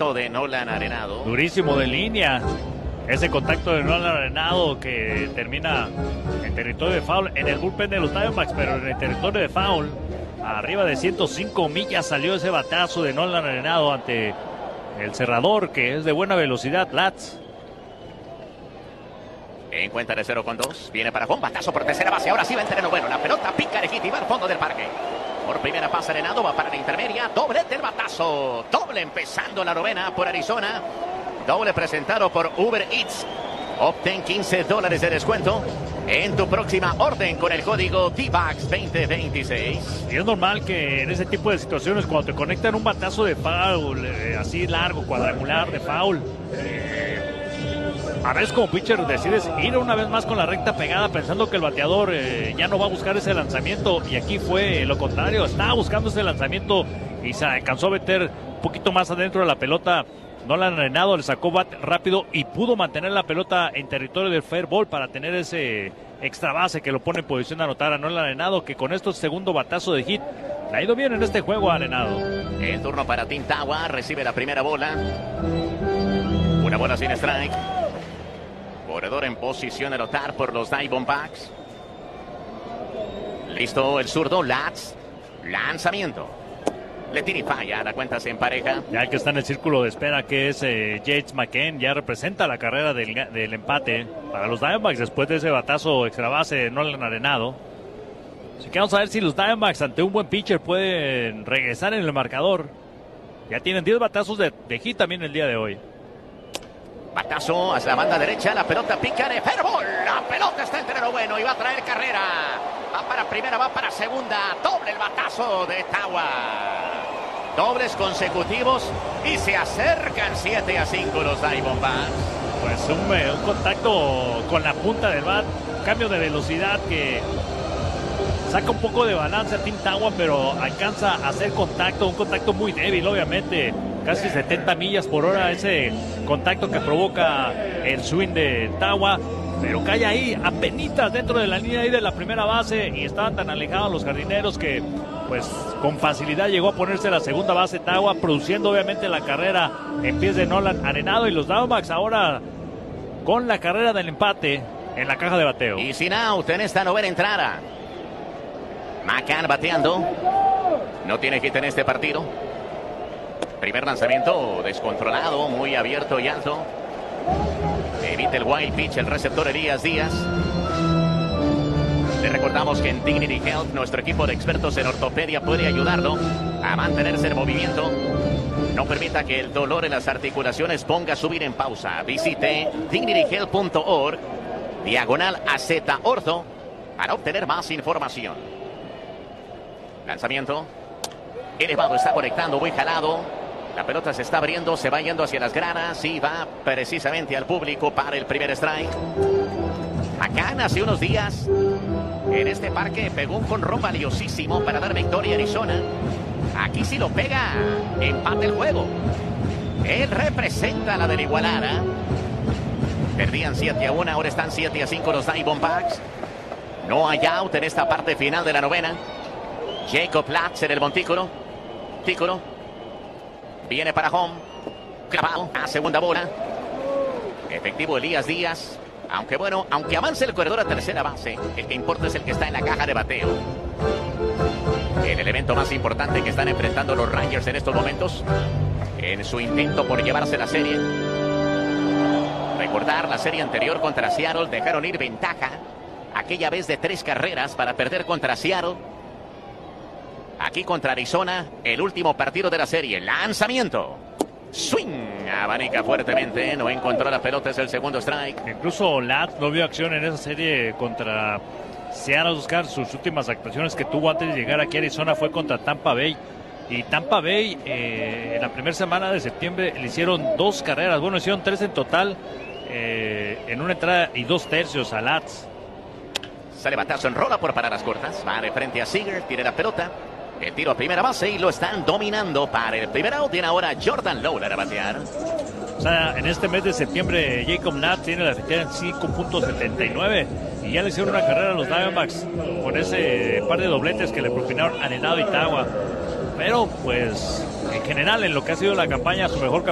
contacto de Nolan Arenado. Durísimo de línea. Ese contacto de Nolan Arenado que termina en territorio de foul en el bullpen de los Diamondbacks, pero en el territorio de foul, arriba de 105 millas salió ese batazo de Nolan Arenado ante el cerrador, que es de buena velocidad, Latz. En cuenta de 0-2, viene para Juan, batazo por tercera base, ahora sí va en terreno bueno, la pelota pica y va al fondo del parque. Por primera pasa Arenado, va para la intermedia, doble del batazo, doble empezando la novena por Arizona, doble presentado por Uber Eats. Obtén $15 de descuento en tu próxima orden con el código DBAX 2026. Y es normal que en ese tipo de situaciones, cuando te conectan un batazo de foul, así largo, cuadrangular de foul, a veces como pitcher decides ir una vez más con la recta pegada pensando que el bateador ya no va a buscar ese lanzamiento, y aquí fue lo contrario, estaba buscando ese lanzamiento y se alcanzó a meter un poquito más adentro de la pelota. Nolan Arenado le sacó bat rápido y pudo mantener la pelota en territorio del fair ball para tener ese extra base que lo pone en posición de anotar a Nolan Arenado, que con estos segundo batazo de hit le ha ido bien en este juego a Arenado. El turno para Tim Tawa, recibe la primera bola, una bola sin strike. Corredor en posición de anotar por los Diamondbacks. Listo el zurdo, Latz. Lanzamiento. Le tira y falla, la cuenta se empareja. Ya que está en el círculo de espera, que es Yates McCann, ya representa la carrera del empate para los Diamondbacks después de ese batazo extra base de Nolan Arenado. Así que vamos a ver si los Diamondbacks ante un buen pitcher pueden regresar en el marcador. Ya tienen 10 batazos de hit también el día de hoy. Batazo hacia la banda derecha, la pelota pica de fair ball. La pelota está en terreno bueno y va a traer carrera. Va para primera, va para segunda. Doble el batazo de Tawa. Dobles consecutivos y se acercan 7-5 los Diamondbacks. Pues un contacto con la punta del bat, cambio de velocidad que saca un poco de balance a Tim Tawa, pero alcanza a hacer contacto, un contacto muy débil, obviamente. Casi 70 millas por hora ese contacto que provoca el swing de Tawa, pero cae ahí apenitas dentro de la línea ahí de la primera base, y estaban tan alejados los jardineros que pues con facilidad llegó a ponerse la segunda base Tawa, produciendo obviamente la carrera en pies de Nolan Arenado, y los Diamondbacks ahora con la carrera del empate en la caja de bateo. Y sin out en esta novena entrada. McCann bateando, no tiene hit en este partido. Primer lanzamiento descontrolado, muy abierto y alto. Evita el wild pitch el receptor Elías Díaz. Le recordamos que en Dignity Health, nuestro equipo de expertos en ortopedia puede ayudarlo a mantenerse en movimiento. No permita que el dolor en las articulaciones ponga su vida en pausa. Visite dignityhealth.org/AZ Ortho para obtener más información. Lanzamiento elevado, está conectando, muy jalado. La pelota se está abriendo, se va yendo hacia las gradas y va precisamente al público para el primer strike. McCann hace unos días en este parque pegó un jonrón valiosísimo para dar victoria a Arizona. Aquí sí lo pega, empate el juego. Él representa la del Igualada. Perdían 7-1, ahora están 7-5 los Diamondbacks. No hay out en esta parte final de la novena. Jacob Latz en el montículo. Viene para home. Clavado a segunda bola. Efectivo Elías Díaz. Aunque avance el corredor a tercera base, el que importa es el que está en la caja de bateo. El elemento más importante que están enfrentando los Rangers en estos momentos, en su intento por llevarse la serie. Recordar la serie anterior contra Seattle, dejaron ir ventaja. Aquella vez de 3 carreras para perder contra Seattle. Aquí contra Arizona, el último partido de la serie. Lanzamiento. Swing. Abanica fuertemente. No encontró la pelota. Es el segundo strike. Incluso Latz no vio acción en esa serie contra Seattle, Oscar. Sus últimas actuaciones que tuvo antes de llegar aquí a Arizona fue contra Tampa Bay. Y Tampa Bay en la primera semana de septiembre le hicieron 2 carreras. Bueno, hicieron 3 en total. En una entrada y 2 tercios a Latz. Sale batazo en rola por paradas cortas. Va de frente a Seager. Tiene la pelota. El tiro a primera base y lo están dominando para el primer out. Tiene ahora Jordan Lawlar a batear. O sea, en este mes de septiembre Jacob Latz tiene la efectividad en 5.79 y ya le hicieron una carrera a los Diamondbacks con ese par de dobletes que le propinaron Arenado y Tawa. Pero pues en general en lo que ha sido la campaña, su mejor campaña